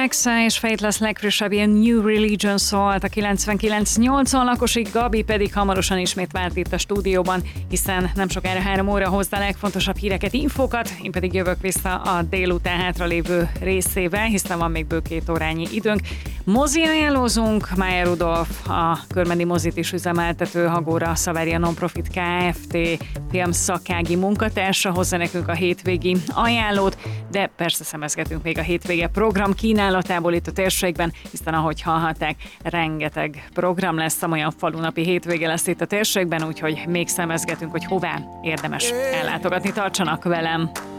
Alexa és Faithless legfrissebb ilyen New Religion szólt a 99.8-on, Lakosik Gabi pedig hamarosan ismét várt itt a stúdióban, hiszen nem sokára 3 óra hozza a legfontosabb híreket, infókat, én pedig jövök vissza a délután hátralévő részével, hiszen van még bő 2 órányi időnk. Mozi ajánlózunk, Maya Rudolph, a Körmendi mozit is üzemeltető Hagóra Szavária Nonprofit Kft. Filmszakági munkatársa hozza nekünk a hétvégi ajánlót, de persze szemezgetünk még a hétvége program kínálatából itt a térségben, hiszen ahogy hallhatták, rengeteg program lesz, olyan falunapi hétvége lesz itt a térségben, úgyhogy még szemezgetünk, hogy hová érdemes ellátogatni. Tartsanak velem!